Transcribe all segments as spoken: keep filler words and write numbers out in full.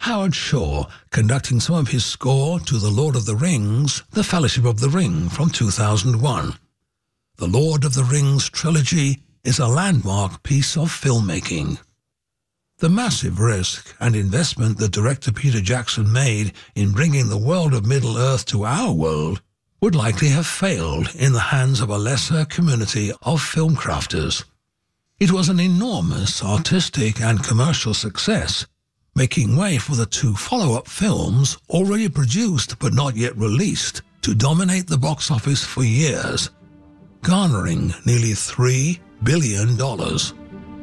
Howard Shore conducting some of his score to The Lord of the Rings, The Fellowship of the Ring from two thousand one. The Lord of the Rings trilogy is a landmark piece of filmmaking. The massive risk and investment that director Peter Jackson made in bringing the world of Middle-earth to our world would likely have failed in the hands of a lesser community of film crafters. It was an enormous artistic and commercial success, making way for the two follow-up films already produced but not yet released to dominate the box office for years, garnering nearly three billion dollars.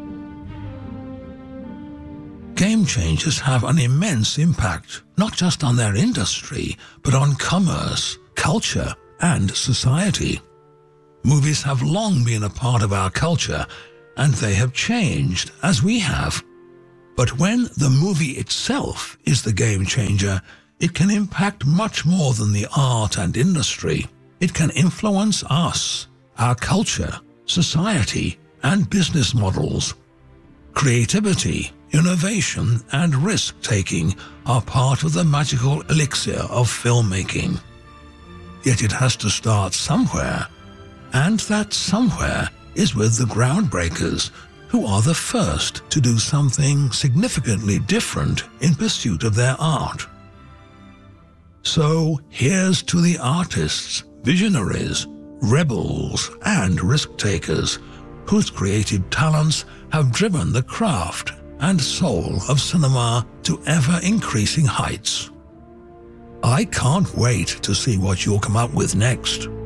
Game changers have an immense impact, not just on their industry, but on commerce, culture, and society. Movies have long been a part of our culture, and they have changed as we have. But when the movie itself is the game changer, it can impact much more than the art and industry. It can influence us, our culture, society, and business models. Creativity, innovation, and risk-taking are part of the magical elixir of filmmaking. Yet it has to start somewhere, and that somewhere is with the groundbreakers, who are the first to do something significantly different in pursuit of their art. So here's to the artists, visionaries, rebels, and risk-takers whose creative talents have driven the craft and soul of cinema to ever-increasing heights. I can't wait to see what you'll come up with next.